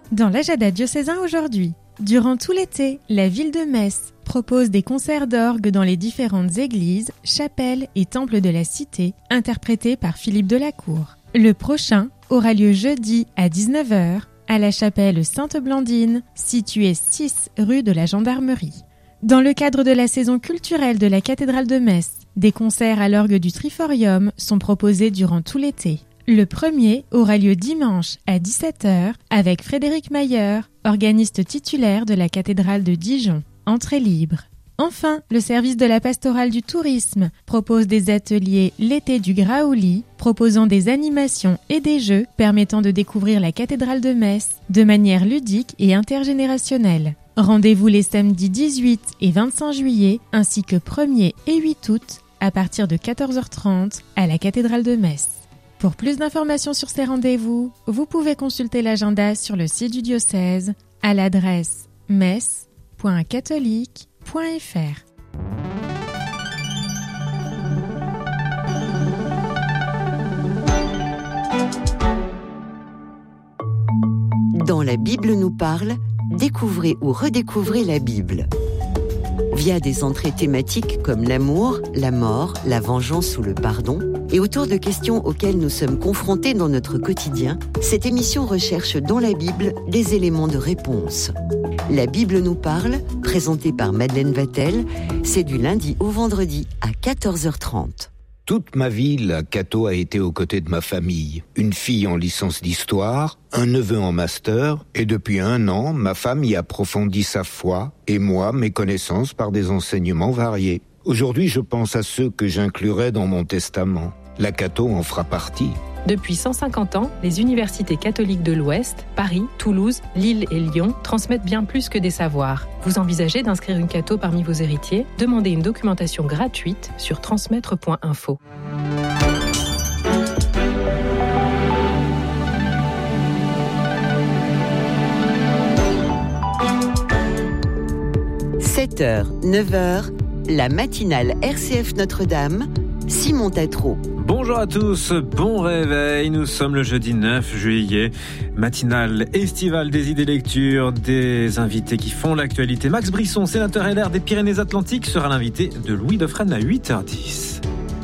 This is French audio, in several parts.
Dans l'agenda diocésain aujourd'hui, durant tout l'été, la ville de Metz propose des concerts d'orgue dans les différentes églises, chapelles et temples de la cité, interprétés par Philippe Delacour. Le prochain aura lieu jeudi à 19h à la chapelle Sainte-Blandine, située 6 rue de la Gendarmerie. Dans le cadre de la saison culturelle de la cathédrale de Metz, des concerts à l'orgue du Triforium sont proposés durant tout l'été. Le premier aura lieu dimanche à 17h avec Frédéric Mayer, organiste titulaire de la cathédrale de Dijon. Entrée libre. Enfin, le service de la pastorale du tourisme propose des ateliers l'été du Graouli, proposant des animations et des jeux permettant de découvrir la cathédrale de Metz de manière ludique et intergénérationnelle. Rendez-vous les samedis 18 et 25 juillet ainsi que 1er et 8 août à partir de 14h30 à la cathédrale de Metz. Pour plus d'informations sur ces rendez-vous, vous pouvez consulter l'agenda sur le site du diocèse à l'adresse metz.catholique.fr. Dans la Bible nous parle, découvrez ou redécouvrez la Bible. Via des entrées thématiques comme l'amour, la mort, la vengeance ou le pardon, et autour de questions auxquelles nous sommes confrontés dans notre quotidien, cette émission recherche dans la Bible des éléments de réponse. La Bible nous parle, présentée par Madeleine Vatel, c'est du lundi au vendredi à 14h30. Toute ma vie, la Cato a été aux côtés de ma famille. Une fille en licence d'histoire, un neveu en master, et depuis 1 an, ma femme y approfondit sa foi, et moi, mes connaissances par des enseignements variés. Aujourd'hui, je pense à ceux que j'inclurai dans mon testament. La Cato en fera partie. Depuis 150 ans, les universités catholiques de l'Ouest, Paris, Toulouse, Lille et Lyon transmettent bien plus que des savoirs. Vous envisagez d'inscrire une Cato parmi vos héritiers ? Demandez une documentation gratuite sur transmettre.info. « 7h, 9h, la matinale RCF Notre-Dame, Simon Tatro. Bonjour à tous, bon réveil, nous sommes le jeudi 9 juillet, matinale estivale des idées lecture, des invités qui font l'actualité. Max Brisson, sénateur LR des Pyrénées-Atlantiques, sera l'invité de Louis Dauphren à 8h10.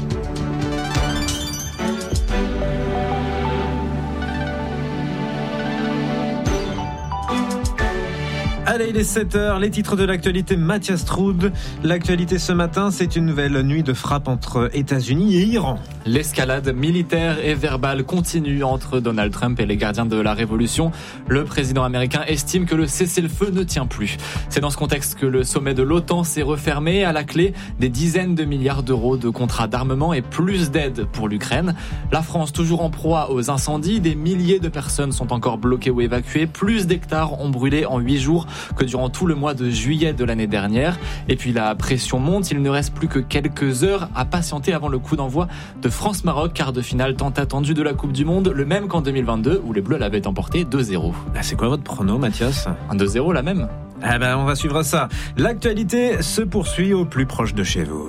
Allez, il est 7h, les titres de l'actualité, Mathias Troud. L'actualité ce matin, c'est une nouvelle nuit de frappe entre États-Unis et Iran. L'escalade militaire et verbale continue entre Donald Trump et les gardiens de la révolution. Le président américain estime que le cessez-le-feu ne tient plus. C'est dans ce contexte que le sommet de l'OTAN s'est refermé. À la clé, des dizaines de milliards d'euros de contrats d'armement et plus d'aide pour l'Ukraine. La France toujours en proie aux incendies. Des milliers de personnes sont encore bloquées ou évacuées. Plus d'hectares ont brûlé en 8 jours que durant tout le mois de juillet de l'année dernière. Et puis la pression monte, il ne reste plus que quelques heures à patienter avant le coup d'envoi de France-Maroc, quart de finale tant attendu de la Coupe du Monde, le même qu'en 2022 où les Bleus l'avaient emporté 2-0. C'est quoi votre prono, Mathias ? Un 2-0 la même. On va suivre ça. L'actualité se poursuit au plus proche de chez vous.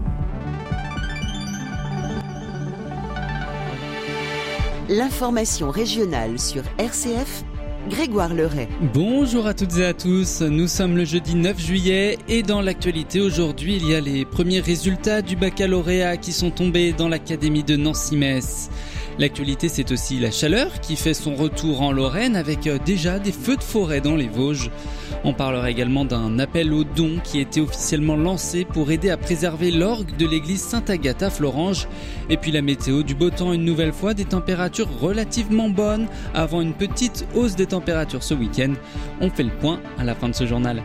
L'information régionale sur RCF, Grégoire Leray. Bonjour à toutes et à tous, nous sommes le jeudi 9 juillet et dans l'actualité aujourd'hui il y a les premiers résultats du baccalauréat qui sont tombés dans l'académie de Nancy-Metz. L'actualité c'est aussi la chaleur qui fait son retour en Lorraine avec déjà des feux de forêt dans les Vosges. On parlera également d'un appel aux dons qui a été officiellement lancé pour aider à préserver l'orgue de l'église Sainte-Agathe à Florange. Et puis la météo, du beau temps une nouvelle fois, des températures relativement bonnes avant une petite hausse des températures ce week-end. On fait le point à la fin de ce journal.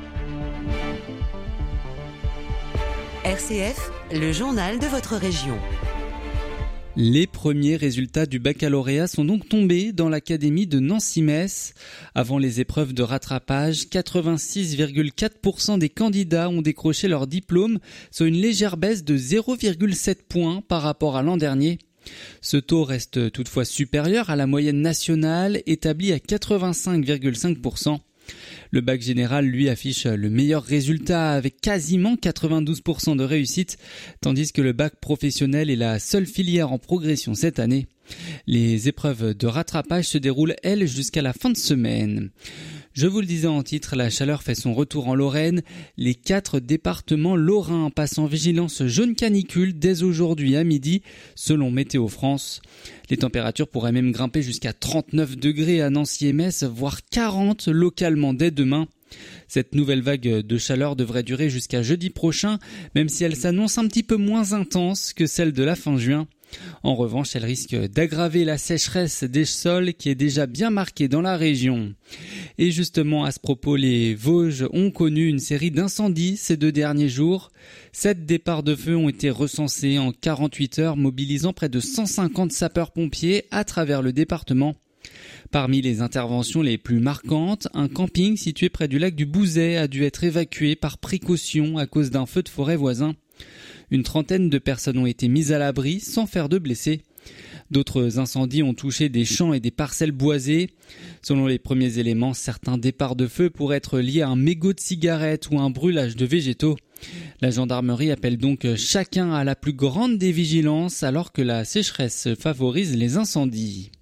RCF, le journal de votre région. Les premiers résultats du baccalauréat sont donc tombés dans l'académie de Nancy-Metz. Avant les épreuves de rattrapage, 86,4% des candidats ont décroché leur diplôme, soit une légère baisse de 0,7 points par rapport à l'an dernier. Ce taux reste toutefois supérieur à la moyenne nationale, établie à 85,5%. Le bac général, lui, affiche le meilleur résultat avec quasiment 92% de réussite, tandis que le bac professionnel est la seule filière en progression cette année. Les épreuves de rattrapage se déroulent, elles, jusqu'à la fin de semaine. Je vous le disais en titre, la chaleur fait son retour en Lorraine. Les 4 départements lorrains passent en vigilance jaune canicule dès aujourd'hui à midi, selon Météo France. Les températures pourraient même grimper jusqu'à 39 degrés à Nancy et Metz, voire 40 localement dès demain. Cette nouvelle vague de chaleur devrait durer jusqu'à jeudi prochain, même si elle s'annonce un petit peu moins intense que celle de la fin juin. En revanche, elle risque d'aggraver la sécheresse des sols qui est déjà bien marquée dans la région. Et justement, à ce propos, les Vosges ont connu une série d'incendies ces 2 derniers jours. 7 départs de feu ont été recensés en 48 heures, mobilisant près de 150 sapeurs-pompiers à travers le département. Parmi les interventions les plus marquantes, un camping situé près du lac du Bouzet a dû être évacué par précaution à cause d'un feu de forêt voisin. Une trentaine de personnes ont été mises à l'abri sans faire de blessés. D'autres incendies ont touché des champs et des parcelles boisées. Selon les premiers éléments, certains départs de feu pourraient être liés à un mégot de cigarette ou un brûlage de végétaux. La gendarmerie appelle donc chacun à la plus grande des vigilances alors que la sécheresse favorise les incendies.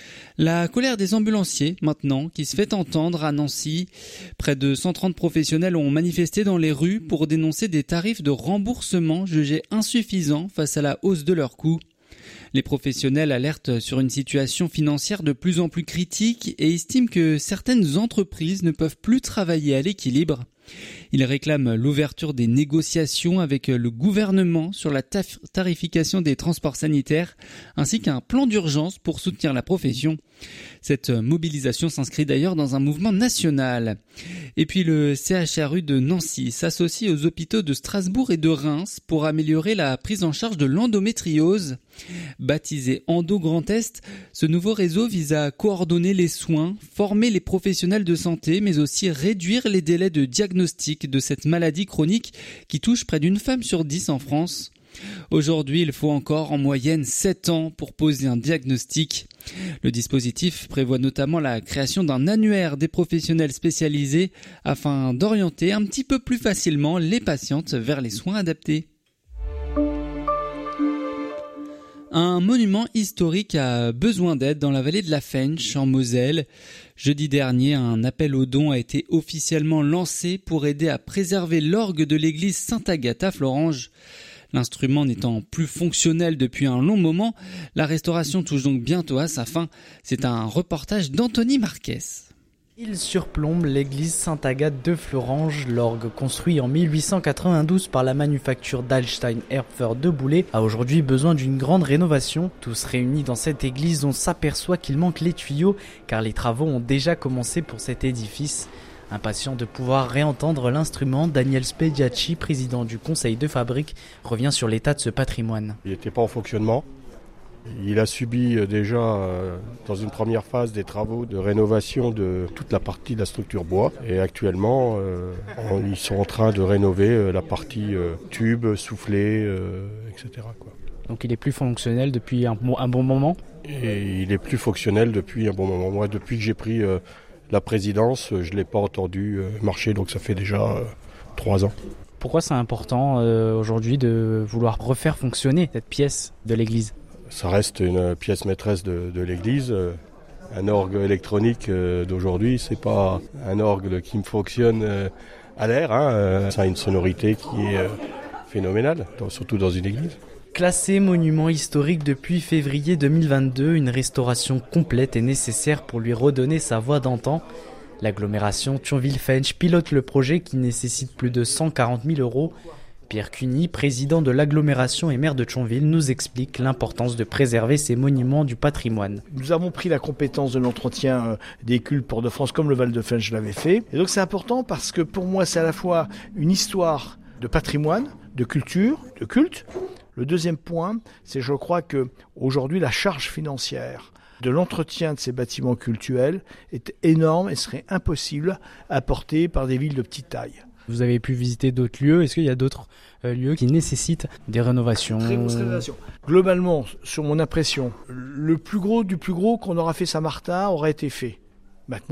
La colère des ambulanciers, maintenant, qui se fait entendre à Nancy. Près de 130 professionnels ont manifesté dans les rues pour dénoncer des tarifs de remboursement jugés insuffisants face à la hausse de leurs coûts. Les professionnels alertent sur une situation financière de plus en plus critique et estiment que certaines entreprises ne peuvent plus travailler à l'équilibre. Ils réclament l'ouverture des négociations avec le gouvernement sur la tarification des transports sanitaires ainsi qu'un plan d'urgence pour soutenir la profession. Cette mobilisation s'inscrit d'ailleurs dans un mouvement national. Et puis le CHRU de Nancy s'associe aux hôpitaux de Strasbourg et de Reims pour améliorer la prise en charge de l'endométriose. Baptisé Endo Grand Est, ce nouveau réseau vise à coordonner les soins, former les professionnels de santé, mais aussi réduire les délais de diagnostic de cette maladie chronique qui touche près d'une femme sur 10 en France. Aujourd'hui, il faut encore en moyenne 7 ans pour poser un diagnostic. Le dispositif prévoit notamment la création d'un annuaire des professionnels spécialisés afin d'orienter un petit peu plus facilement les patientes vers les soins adaptés. Un monument historique a besoin d'aide dans la vallée de la Fensch, en Moselle. Jeudi dernier, un appel aux dons a été officiellement lancé pour aider à préserver l'orgue de l'église Sainte-Agathe à Florange. L'instrument n'étant plus fonctionnel depuis un long moment, la restauration touche donc bientôt à sa fin. C'est un reportage d'Anthony Marquez. Il surplombe l'église Sainte-Agathe de Florange. L'orgue, construit en 1892 par la manufacture d'Alstein-Erpfer de Boulay, a aujourd'hui besoin d'une grande rénovation. Tous réunis dans cette église, on s'aperçoit qu'il manque les tuyaux, car les travaux ont déjà commencé pour cet édifice. Impatient de pouvoir réentendre l'instrument, Daniel Spediacci, président du conseil de fabrique, revient sur l'état de ce patrimoine. Il n'était pas en fonctionnement. Il a subi déjà dans une première phase des travaux de rénovation de toute la partie de la structure bois. Et actuellement, ils sont en train de rénover la partie tube, soufflé, etc. Donc il est plus fonctionnel depuis un bon moment ? Et il est plus fonctionnel depuis un bon moment. Moi, depuis que j'ai pris la présidence, je ne l'ai pas entendu marcher, donc ça fait déjà 3 ans. Pourquoi c'est important aujourd'hui de vouloir refaire fonctionner cette pièce de l'église ? Ça reste une pièce maîtresse de l'église. Un orgue électronique d'aujourd'hui, c'est pas un orgue qui me fonctionne à l'air. Ça a une sonorité qui est phénoménale, surtout dans une église. Classé monument historique depuis février 2022, une restauration complète est nécessaire pour lui redonner sa voix d'antan. L'agglomération Thionville-Fensch pilote le projet qui nécessite plus de 140 000 €. Pierre Cuny, président de l'agglomération et maire de Thionville, nous explique l'importance de préserver ces monuments du patrimoine. Nous avons pris la compétence de l'entretien des cultes Port-de-France comme le Val-de-Fensch l'avait fait. Et donc c'est important parce que pour moi c'est à la fois une histoire de patrimoine, de culture, de culte. Le deuxième point, c'est je crois qu'aujourd'hui la charge financière de l'entretien de ces bâtiments cultuels est énorme et serait impossible à porter par des villes de petite taille. Vous avez pu visiter d'autres lieux. Est-ce qu'il y a d'autres lieux qui nécessitent des rénovations ? Très grosse rénovation. Globalement, sur mon impression, le plus gros du plus gros qu'on aura fait Saint-Martin aura été fait. Maintenant,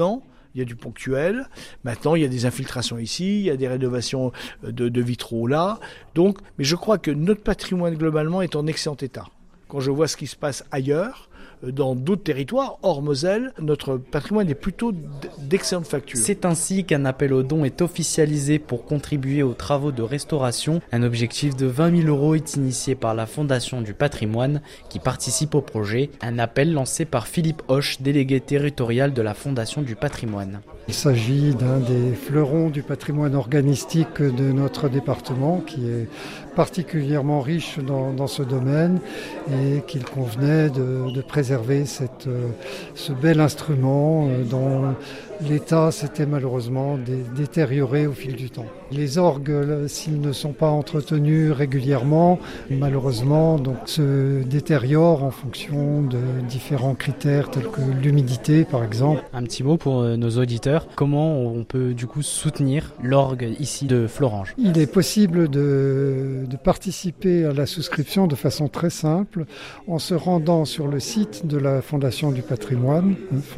il y a du ponctuel. Maintenant, il y a des infiltrations ici, il y a des rénovations de vitraux là. Donc, mais je crois que notre patrimoine globalement est en excellent état. Quand je vois ce qui se passe ailleurs, dans d'autres territoires, hors Moselle, notre patrimoine est plutôt d'excellente facture. C'est ainsi qu'un appel aux dons est officialisé pour contribuer aux travaux de restauration. Un objectif de 20 000 € est initié par la Fondation du patrimoine qui participe au projet. Un appel lancé par Philippe Hoche, délégué territorial de la Fondation du patrimoine. Il s'agit d'un des fleurons du patrimoine organistique de notre département qui est particulièrement riche dans ce domaine et qu'il convenait de préserver ce bel instrument dont l'état s'était malheureusement détérioré au fil du temps. Les orgues, s'ils ne sont pas entretenus régulièrement, malheureusement donc, se détériorent en fonction de différents critères tels que l'humidité par exemple. Un petit mot pour nos auditeurs, comment on peut du coup soutenir l'orgue ici de Florange? Il est possible de participer à la souscription de façon très simple en se rendant sur le site de la Fondation du patrimoine,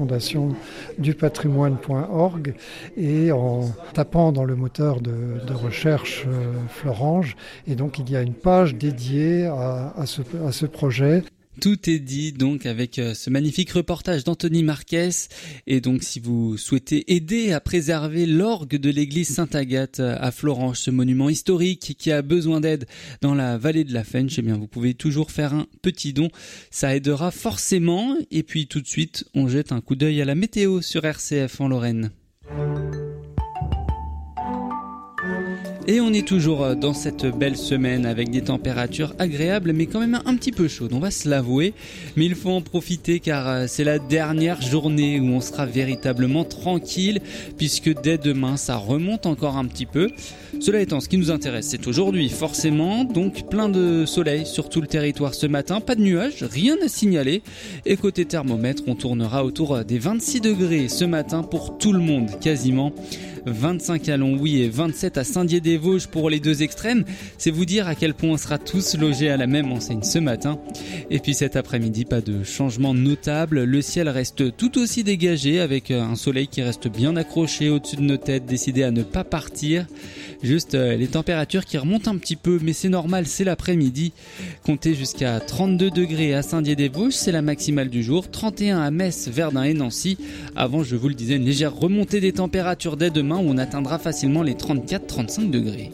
fondationdupatrimoine.org, et en tapant dans le moteur de recherche Florange. Et donc il y a une page dédiée à ce projet. Tout est dit donc avec ce magnifique reportage d'Anthony Marquez. Et donc si vous souhaitez aider à préserver l'orgue de l'église Sainte-Agathe à Florange, ce monument historique qui a besoin d'aide dans la vallée de la Fensch, eh bien vous pouvez toujours faire un petit don. Ça aidera forcément. Et puis tout de suite, on jette un coup d'œil à la météo sur RCF en Lorraine. Et on est toujours dans cette belle semaine avec des températures agréables mais quand même un petit peu chaudes, on va se l'avouer. Mais il faut en profiter car c'est la dernière journée où on sera véritablement tranquille puisque dès demain ça remonte encore un petit peu. Cela étant, ce qui nous intéresse c'est aujourd'hui forcément, donc plein de soleil sur tout le territoire ce matin, pas de nuages, rien à signaler. Et côté thermomètre, on tournera autour des 26 degrés ce matin pour tout le monde quasiment. 25 à Longwy et 27 à Saint-Dié-des-Vosges pour les deux extrêmes. C'est vous dire à quel point on sera tous logés à la même enseigne ce matin. Et puis cet après-midi, pas de changement notable. Le ciel reste tout aussi dégagé avec un soleil qui reste bien accroché au-dessus de nos têtes, décidé à ne pas partir. Juste les températures qui remontent un petit peu, mais c'est normal, c'est l'après-midi. Comptez jusqu'à 32 degrés à Saint-Dié-des-Vosges, c'est la maximale du jour. 31 à Metz, Verdun et Nancy. Avant, je vous le disais, une légère remontée des températures dès demain où on atteindra facilement les 34-35 degrés.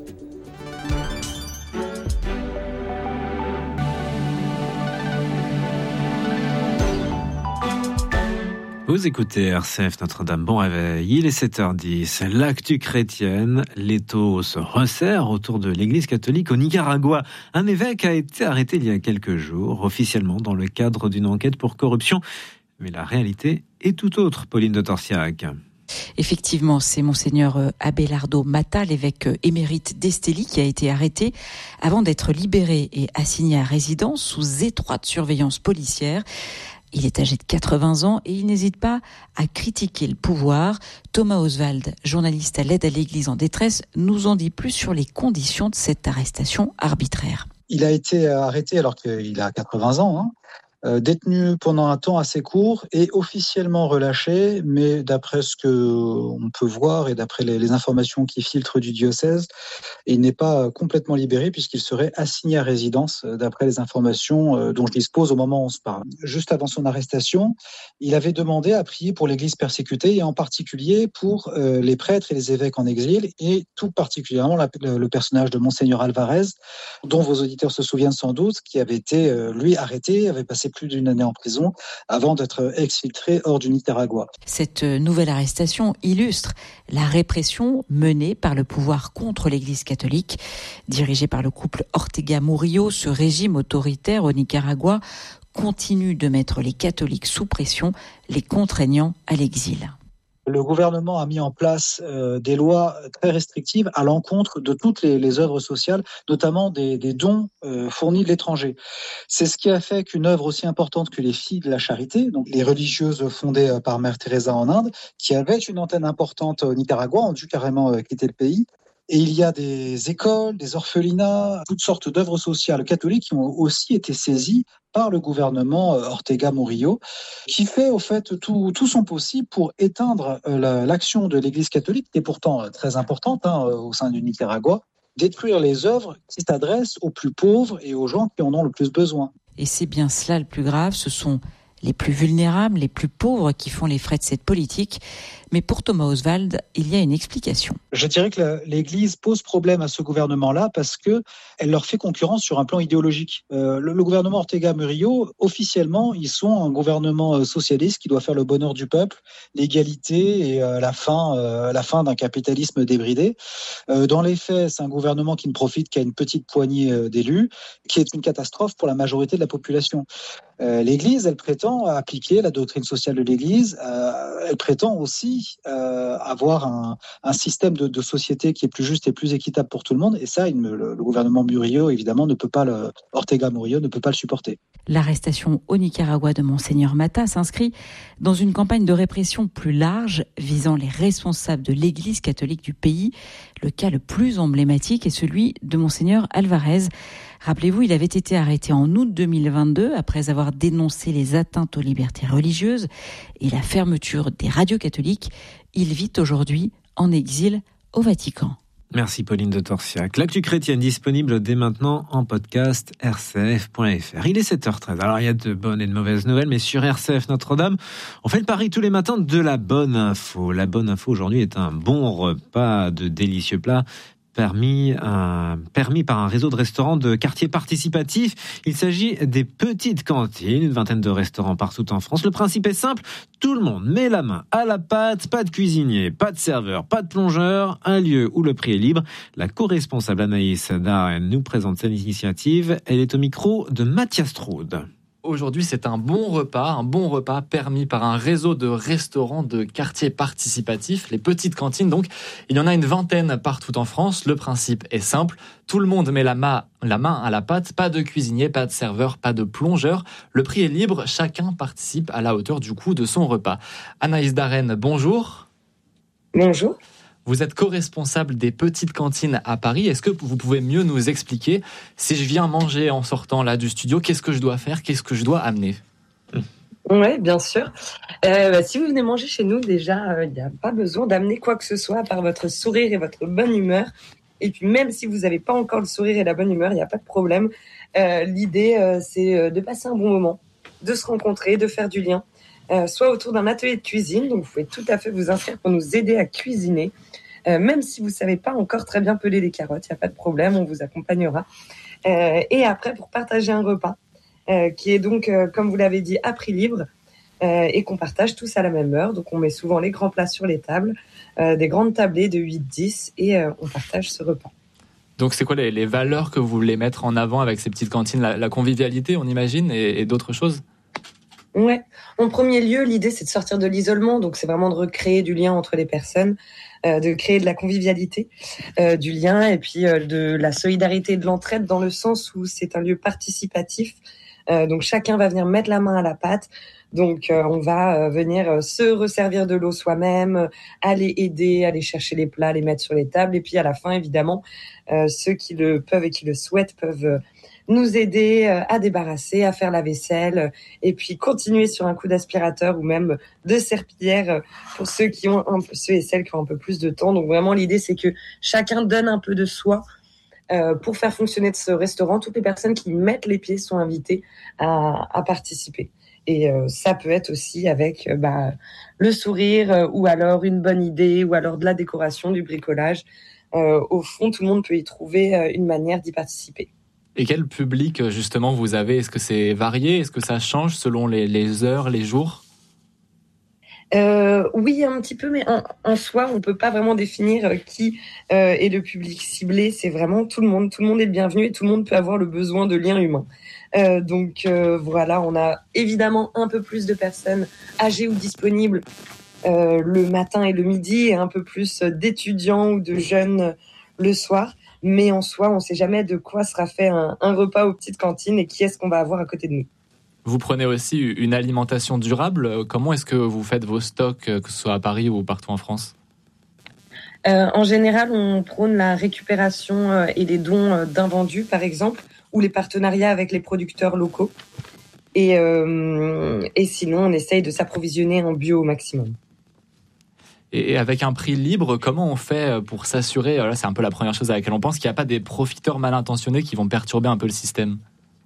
Vous écoutez RCF Notre-Dame, bon réveil, il est 7h10, l'actu chrétienne, l'étau se resserre autour de l'église catholique au Nicaragua. Un évêque a été arrêté il y a quelques jours, officiellement dans le cadre d'une enquête pour corruption. Mais la réalité est tout autre, Pauline de Torsiac. Effectivement, c'est Monseigneur Abelardo Mata, l'évêque émérite d'Estelí, qui a été arrêté avant d'être libéré et assigné à résidence sous étroite surveillance policière. Il est âgé de 80 ans et il n'hésite pas à critiquer le pouvoir. Thomas Oswald, journaliste à l'aide à l'Église en détresse, nous en dit plus sur les conditions de cette arrestation arbitraire. Il a été arrêté alors qu'il a 80 ans, détenu pendant un temps assez court et officiellement relâché, mais d'après ce qu'on peut voir et d'après les informations qui filtrent du diocèse, il n'est pas complètement libéré puisqu'il serait assigné à résidence d'après les informations dont je dispose au moment où on se parle. Juste avant son arrestation, il avait demandé à prier pour l'Église persécutée et en particulier pour les prêtres et les évêques en exil et tout particulièrement le personnage de Monseigneur Alvarez, dont vos auditeurs se souviennent sans doute, qui avait été lui arrêté, avait passé plus d'une année en prison avant d'être exfiltré hors du Nicaragua. Cette nouvelle arrestation illustre la répression menée par le pouvoir contre l'Église catholique. Dirigé par le couple Ortega-Murillo, ce régime autoritaire au Nicaragua continue de mettre les catholiques sous pression, les contraignant à l'exil. Le gouvernement a mis en place des lois très restrictives à l'encontre de toutes les œuvres sociales, notamment des dons fournis de l'étranger. C'est ce qui a fait qu'une œuvre aussi importante que les Filles de la Charité, donc les religieuses fondées par Mère Teresa en Inde, qui avaient une antenne importante au Nicaragua, ont dû carrément quitter le pays. Et il y a des écoles, des orphelinats, toutes sortes d'œuvres sociales catholiques qui ont aussi été saisies par le gouvernement Ortega Murillo, qui fait au fait tout son possible pour éteindre l'action de l'Église catholique, qui est pourtant très importante au sein du Nicaragua, détruire les œuvres qui s'adressent aux plus pauvres et aux gens qui en ont le plus besoin. Et c'est bien cela le plus grave, ce sont les plus vulnérables, les plus pauvres qui font les frais de cette politique. Mais pour Thomas Oswald, il y a une explication. Je dirais que l'Église pose problème à ce gouvernement-là parce qu'elle leur fait concurrence sur un plan idéologique. Le gouvernement Ortega Murillo, officiellement, ils sont un gouvernement socialiste qui doit faire le bonheur du peuple, l'égalité et la fin d'un capitalisme débridé. Dans les faits, c'est un gouvernement qui ne profite qu'à une petite poignée d'élus, qui est une catastrophe pour la majorité de la population. L'Église, elle prétend appliquer la doctrine sociale de l'Église. Elle prétend aussi avoir un système de société qui est plus juste et plus équitable pour tout le monde. Et ça, le gouvernement Murillo, évidemment, Ortega Murillo ne peut pas le supporter. L'arrestation au Nicaragua de Monseigneur Matta s'inscrit dans une campagne de répression plus large visant les responsables de l'Église catholique du pays. Le cas le plus emblématique est celui de Monseigneur Alvarez. Rappelez-vous, il avait été arrêté en août 2022 après avoir dénoncé les atteintes aux libertés religieuses et la fermeture des radios catholiques. Il vit aujourd'hui en exil au Vatican. Merci Pauline de Torsiac. L'actu chrétienne disponible dès maintenant en podcast rcf.fr. Il est 7h13. Alors il y a de bonnes et de mauvaises nouvelles, mais sur RCF Notre-Dame, on fait le pari tous les matins de la bonne info. La bonne info aujourd'hui est un bon repas de délicieux plats permis par un réseau de restaurants de quartiers participatifs. Il s'agit des petites cantines, une vingtaine de restaurants partout en France. Le principe est simple, tout le monde met la main à la pâte, pas de cuisinier, pas de serveur, pas de plongeur, un lieu où le prix est libre. La co-responsable Anaïs Darren nous présente cette initiative. Elle est au micro de Mathias Straude. Aujourd'hui, c'est un bon repas permis par un réseau de restaurants de quartiers participatifs, les petites cantines. Donc, il y en a une vingtaine partout en France. Le principe est simple. Tout le monde met la main à la pâte. Pas de cuisinier, pas de serveur, pas de plongeur. Le prix est libre. Chacun participe à la hauteur du coût de son repas. Anaïs Darren, bonjour. Bonjour. Vous êtes co-responsable des petites cantines à Paris. Est-ce que vous pouvez mieux nous expliquer, si je viens manger en sortant là du studio, qu'est-ce que je dois faire, qu'est-ce que je dois amener ? Oui, bien sûr. Si vous venez manger chez nous, déjà, il n'y a pas besoin d'amener quoi que ce soit à part votre sourire et votre bonne humeur. Et puis même si vous n'avez pas encore le sourire et la bonne humeur, il n'y a pas de problème. L'idée, c'est de passer un bon moment, de se rencontrer, de faire du lien. Soit autour d'un atelier de cuisine, donc vous pouvez tout à fait vous inscrire pour nous aider à cuisiner. Même si vous ne savez pas encore très bien peler les carottes, il n'y a pas de problème, on vous accompagnera. Et après, pour partager un repas, qui est donc, comme vous l'avez dit, à prix libre, et qu'on partage tous à la même heure. Donc on met souvent les grands plats sur les tables, des grandes tablées de 8-10, et on partage ce repas. Donc c'est quoi les valeurs que vous voulez mettre en avant avec ces petites cantines ? La convivialité, on imagine, et d'autres choses ? Ouais. En premier lieu, l'idée, c'est de sortir de l'isolement. Donc, c'est vraiment de recréer du lien entre les personnes, de créer de la convivialité, du lien, et puis de la solidarité et de l'entraide, dans le sens où c'est un lieu participatif. Donc, chacun va venir mettre la main à la pâte. Donc, on va venir se resservir de l'eau soi-même, aller aider, aller chercher les plats, les mettre sur les tables. Et puis, à la fin, évidemment, ceux qui le peuvent et qui le souhaitent peuvent nous aider à débarrasser, à faire la vaisselle, et puis continuer sur un coup d'aspirateur ou même de serpillière pour ceux et celles qui ont un peu plus de temps. Donc vraiment, l'idée, c'est que chacun donne un peu de soi pour faire fonctionner ce restaurant. Toutes les personnes qui mettent les pieds sont invitées à participer. Et ça peut être aussi avec le sourire, ou alors une bonne idée, ou alors de la décoration, du bricolage. Au fond, tout le monde peut y trouver une manière d'y participer. Et quel public, justement, vous avez ? Est-ce que c'est varié ? Est-ce que ça change selon les heures, les jours ? Oui, un petit peu, mais en soi, on ne peut pas vraiment définir qui est le public ciblé. C'est vraiment tout le monde. Tout le monde est le bienvenu et tout le monde peut avoir le besoin de liens humains. Donc voilà, on a évidemment un peu plus de personnes âgées ou disponibles le matin et le midi, et un peu plus d'étudiants ou de jeunes le soir. Mais en soi, on ne sait jamais de quoi sera fait un repas aux petites cantines et qui est-ce qu'on va avoir à côté de nous. Vous prenez aussi une alimentation durable. Comment est-ce que vous faites vos stocks, que ce soit à Paris ou partout en France ? En général, on prône la récupération et les dons d'invendus, par exemple, ou les partenariats avec les producteurs locaux. Et sinon, on essaye de s'approvisionner en bio au maximum. Et avec un prix libre, comment on fait pour s'assurer, là c'est un peu la première chose à laquelle on pense, qu'il n'y a pas des profiteurs mal intentionnés qui vont perturber un peu le système?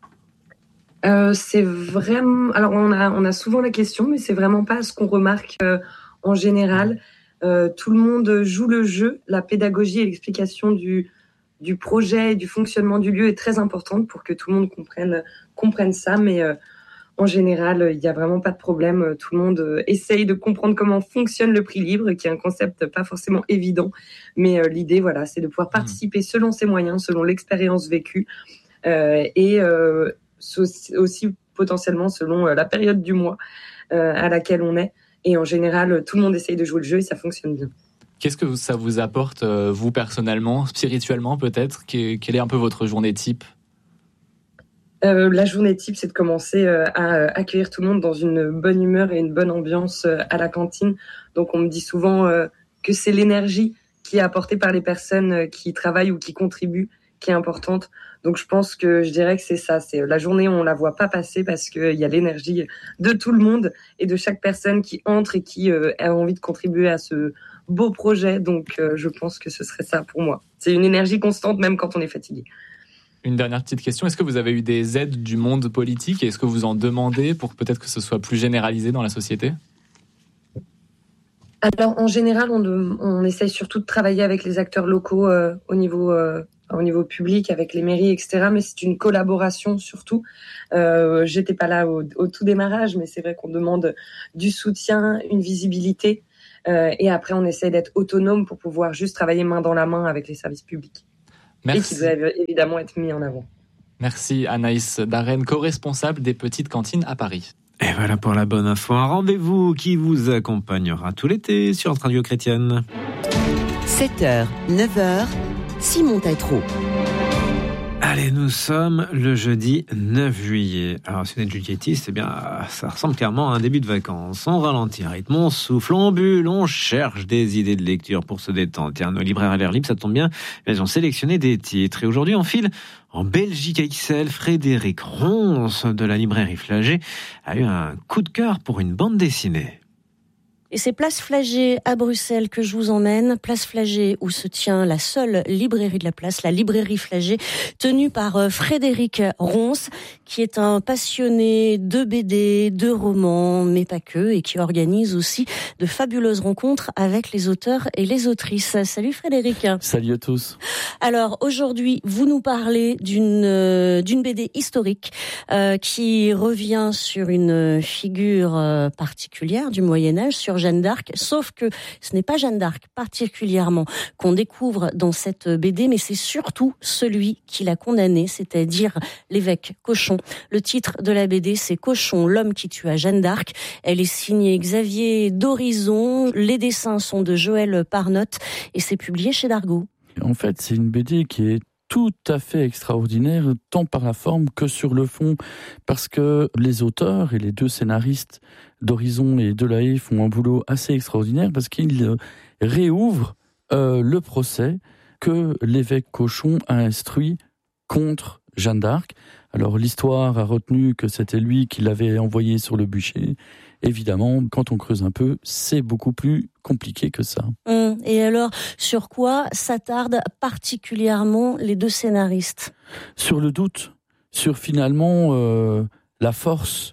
C'est vraiment... Alors, on a souvent la question, mais c'est vraiment pas ce qu'on remarque en général. Tout le monde joue le jeu. La pédagogie et l'explication du projet et du fonctionnement du lieu est très importante pour que tout le monde comprenne ça. Mais en général, il n'y a vraiment pas de problème. Tout le monde essaye de comprendre comment fonctionne le prix libre, qui est un concept pas forcément évident. Mais l'idée, voilà, c'est de pouvoir participer selon ses moyens, selon l'expérience vécue et aussi potentiellement selon la période du mois à laquelle on est. Et en général, tout le monde essaye de jouer le jeu et ça fonctionne bien. Qu'est-ce que ça vous apporte, vous personnellement, spirituellement peut-être? Quelle est un peu votre journée type? La journée type, c'est de commencer à accueillir tout le monde dans une bonne humeur et une bonne ambiance à la cantine. Donc on me dit souvent que c'est l'énergie qui est apportée par les personnes qui travaillent ou qui contribuent qui est importante. Donc je dirais que c'est ça. C'est la journée, on la voit pas passer parce qu'il y a l'énergie de tout le monde et de chaque personne qui entre et qui a envie de contribuer à ce beau projet. Donc je pense que ce serait ça pour moi. C'est une énergie constante même quand on est fatigué. Une dernière petite question, est-ce que vous avez eu des aides du monde politique et est-ce que vous en demandez pour peut-être que ce soit plus généralisé dans la société? Alors en général, on essaye surtout de travailler avec les acteurs locaux au niveau public, avec les mairies, etc. Mais c'est une collaboration surtout. J'étais pas là au tout démarrage, mais c'est vrai qu'on demande du soutien, une visibilité. Et après, on essaie d'être autonome pour pouvoir juste travailler main dans la main avec les services publics. Merci. Et qui doivent évidemment être mis en avant. Merci Anaïs Darren, co-responsable des petites cantines à Paris. Et voilà pour la bonne info. Un rendez-vous qui vous accompagnera tout l'été sur Radio Chrétienne. 7h, 9h, Simon Tatro. Allez, nous sommes le jeudi 9 juillet. Alors, si vous êtes juilletiste, eh bien, ça ressemble clairement à un début de vacances. On ralentit un rythme, on souffle, on bulle, on cherche des idées de lecture pour se détendre. Tiens, nos libraires à l'air libre, ça tombe bien, elles ont sélectionné des titres. Et aujourd'hui, on file en Belgique à Ixelles. Frédéric Ronce de la librairie Flagey a eu un coup de cœur pour une bande dessinée. Et c'est Place Flagey à Bruxelles que je vous emmène. Place Flagey où se tient la seule librairie de la place, la librairie Flagey, tenue par Frédéric Ronce, qui est un passionné de BD, de romans, mais pas que, et qui organise aussi de fabuleuses rencontres avec les auteurs et les autrices. Salut Frédéric. Salut à tous. Alors aujourd'hui, vous nous parlez d'une BD historique qui revient sur une figure particulière du Moyen-Âge, sur Jeanne d'Arc, sauf que ce n'est pas Jeanne d'Arc particulièrement qu'on découvre dans cette BD, mais c'est surtout celui qui l'a condamnée, c'est-à-dire l'évêque Cochon. Le titre de la BD, c'est Cochon, l'homme qui tua Jeanne d'Arc. Elle est signée Xavier d'Horizon, les dessins sont de Joël Parnotte et c'est publié chez Dargaud. En fait, c'est une BD qui est tout à fait extraordinaire, tant par la forme que sur le fond, parce que les auteurs et les deux scénaristes d'Horizon et Delahaye font un boulot assez extraordinaire, parce qu'ils réouvrent le procès que l'évêque Cochon a instruit contre Jeanne d'Arc. Alors l'histoire a retenu que c'était lui qui l'avait envoyé sur le bûcher. Évidemment, quand on creuse un peu, c'est beaucoup plus compliqué que ça. Et alors, sur quoi s'attardent particulièrement les deux scénaristes ? Sur le doute, sur finalement la force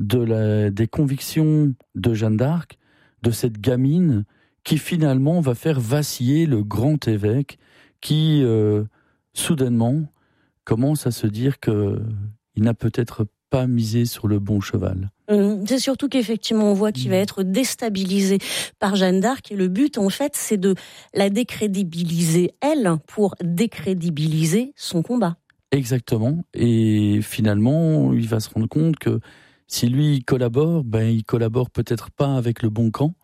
des convictions de Jeanne d'Arc, de cette gamine qui finalement va faire vaciller le grand évêque qui, soudainement, commence à se dire qu'il n'a peut-être pas misé sur le bon cheval. C'est surtout qu'effectivement on voit qu'il va être déstabilisé par Jeanne d'Arc et le but en fait c'est de la décrédibiliser elle pour décrédibiliser son combat. Exactement, et finalement il va se rendre compte que si lui il collabore peut-être pas avec le bon camp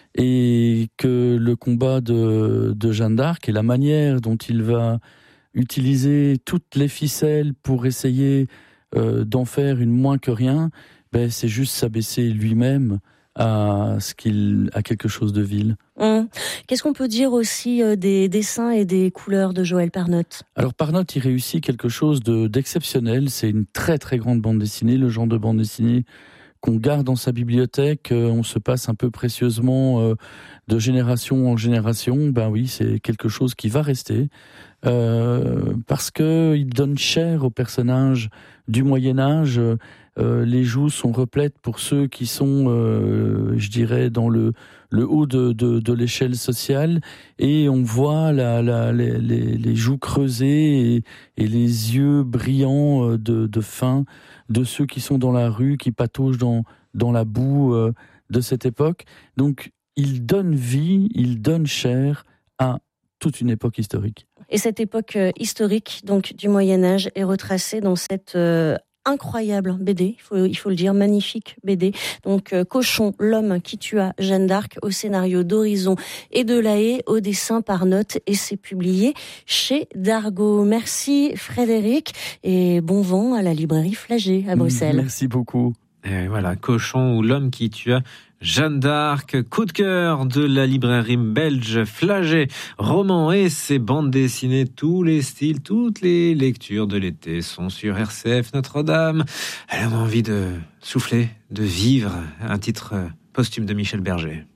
et que le combat de Jeanne d'Arc et la manière dont il va utiliser toutes les ficelles pour essayer d'en faire une moins que rien, c'est juste s'abaisser lui-même à quelque chose de vil. Qu'est-ce qu'on peut dire aussi des dessins et des couleurs de Joël Parnotte ? Alors Parnotte, il réussit quelque chose d'exceptionnel. C'est une très très grande bande dessinée, le genre de bande dessinée qu'on garde dans sa bibliothèque. On se passe un peu précieusement de génération en génération. Ben oui, c'est quelque chose qui va rester parce que il donne chair aux personnages du Moyen-Âge. Les joues sont replètes pour ceux qui sont, je dirais, dans le haut de l'échelle sociale, et on voit les joues creusées et les yeux brillants de faim de ceux qui sont dans la rue, qui pataugent dans la boue de cette époque. Donc, il donne vie, il donne chair à toute une époque historique. Et cette époque historique, donc du Moyen-Âge, est retracée dans cette incroyable BD, il faut le dire, magnifique BD. Donc Cochon, l'homme qui tua Jeanne d'Arc, au scénario d'Horizon et de La Haye, au dessin Parnotte, et c'est publié chez Dargaud. Merci Frédéric, et bon vent à la librairie Flagey à Bruxelles. Merci beaucoup. Et voilà, Cochon ou l'homme qui tua Jeanne d'Arc, coup de cœur de la librairie belge Flagey. Romans et ses bandes dessinées, tous les styles, toutes les lectures de l'été sont sur RCF Notre-Dame. Elle a envie de souffler, de vivre. Un titre posthume de Michel Berger.